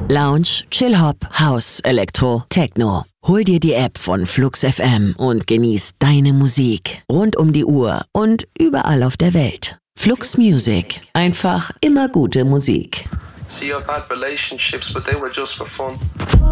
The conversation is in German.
Lounge, Chill-Hop, House, Elektro, Techno. Hol dir die App von Flux FM und genieß deine Musik rund um die Uhr und überall auf der Welt. Flux Music. Einfach immer gute Musik. See, I've had relationships, but they were just for fun.